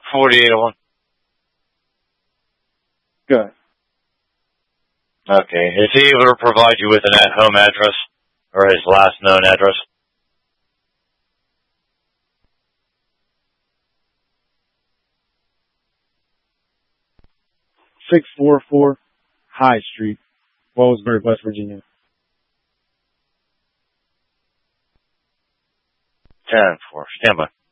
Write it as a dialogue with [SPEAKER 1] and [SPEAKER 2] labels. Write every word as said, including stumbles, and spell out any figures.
[SPEAKER 1] forty-eight oh one.
[SPEAKER 2] Good.
[SPEAKER 1] Okay. Is he able to provide you with an at-home address or his last known address?
[SPEAKER 2] six forty-four High Street, Wellsburg, West Virginia.
[SPEAKER 1] ten four. Stand by.